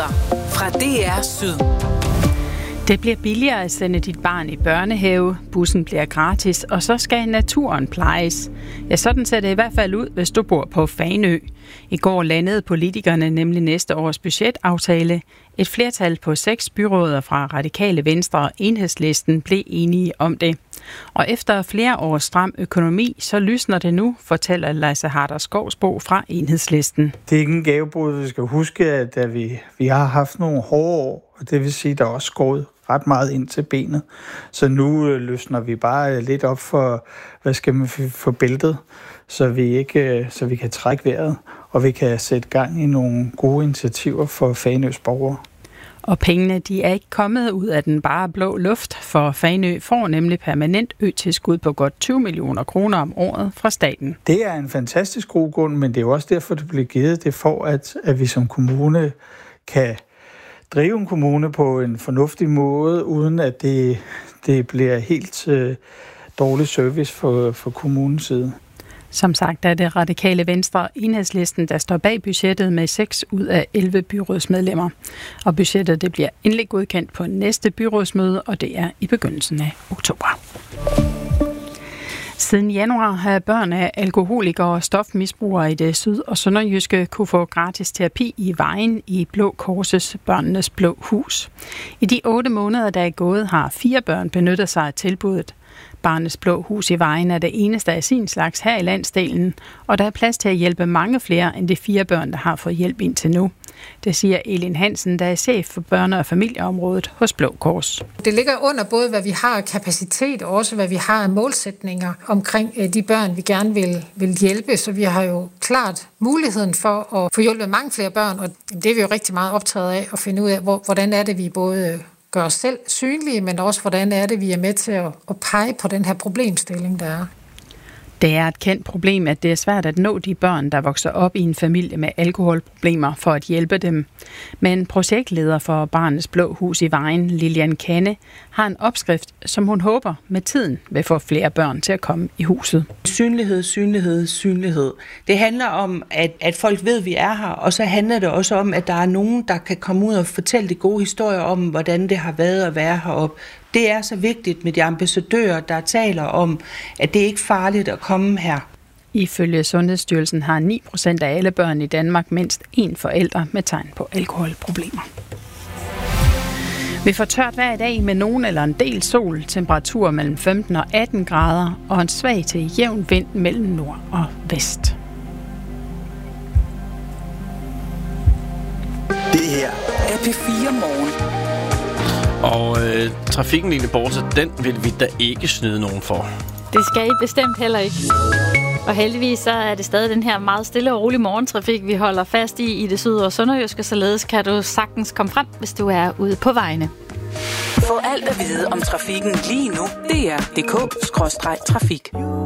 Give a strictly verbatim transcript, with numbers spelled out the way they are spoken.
Nyheder fra D R Syd. Det bliver billigere at sende dit barn i børnehave, bussen bliver gratis, og så skal naturen plejes. Ja, sådan ser det i hvert fald ud, hvis du bor på Fanø. I går landede politikerne nemlig næste års budgetaftale. Et flertal på seks byråder fra Radikale Venstre og Enhedslisten blev enige om det. Og efter flere års stram økonomi, så lysner det nu, fortæller Lasse Harder Skovsbo fra Enhedslisten. Det er ikke en gavebrud. Vi skal huske, at vi, vi har haft nogle hårde år, og det vil sige, at der er også skåret ret meget ind til benet. Så nu øh, løsner vi bare lidt op for, hvad skal man for bæltet, så vi ikke, så vi kan trække vejret, og vi kan sætte gang i nogle gode initiativer for Fanøs borgere. Og pengene, de er ikke kommet ud af den bare blå luft, for Fanø får nemlig permanent øtilskud på godt tyve millioner kroner om året fra staten. Det er en fantastisk god grund, men det er jo også derfor, det bliver givet. Det for, at, at vi som kommune kan drive en kommune på en fornuftig måde, uden at det, det bliver helt øh, dårlig service for, for kommunens side. Som sagt er det Radikale Venstre og Enhedslisten, der står bag budgettet med seks ud af elleve byrådsmedlemmer. Og budgettet det bliver endelig godkendt på næste byrådsmøde, og det er i begyndelsen af oktober. Siden januar har børn af alkoholikere og stofmisbrugere i det syd- og sønderjyske kunne få gratis terapi i Vejen i Blå Korses Børnenes Blå Hus. I de otte måneder, der er gået, har fire børn benyttet sig af tilbuddet. Barnets Blå Hus i Vejen er det eneste af sin slags her i landsdelen, og der er plads til at hjælpe mange flere end de fire børn, der har fået hjælp indtil nu. Det siger Elin Hansen, der er chef for børne- og familieområdet hos Blå Kors. Det ligger under både, hvad vi har af kapacitet, og også hvad vi har af målsætninger omkring de børn, vi gerne vil, vil hjælpe. Så vi har jo klart muligheden for at få hjulpet mange flere børn, og det er vi jo rigtig meget optaget af at finde ud af, hvordan er det, vi både gør os selv synlige, men også hvordan er det, vi er med til at, at pege på den her problemstilling, der er. Det er et kendt problem, at det er svært at nå de børn, der vokser op i en familie med alkoholproblemer, for at hjælpe dem. Men projektleder for Barnets Blå Hus i Vejen, Lilian Kanne, har en opskrift, som hun håber med tiden vil få flere børn til at komme i huset. Synlighed, synlighed, synlighed. Det handler om, at, at folk ved, at vi er her, og så handler det også om, at der er nogen, der kan komme ud og fortælle de gode historier om, hvordan det har været at være heroppe. Det er så vigtigt med de ambassadører, der taler om, at det ikke er farligt at komme her. Ifølge Sundhedsstyrelsen har ni procent af alle børn i Danmark mindst én forælder med tegn på alkoholproblemer. Vi får tørt hver dag med nogen eller en del sol, temperatur mellem femten og atten grader og en svag til jævn vind mellem nord og vest. Det her er P fire Morgen. Og øh, trafikken, Line Borse, den vil vi da ikke snyde nogen for. Det skal I bestemt heller ikke. Og heldigvis så er det stadig den her meget stille og rolig morgentrafik, vi holder fast i i det syd- og sønderjyske, således kan du sagtens komme frem, hvis du er ude på vejene. Få alt at vide om trafikken lige nu. D R punktum d k skråstreg trafik.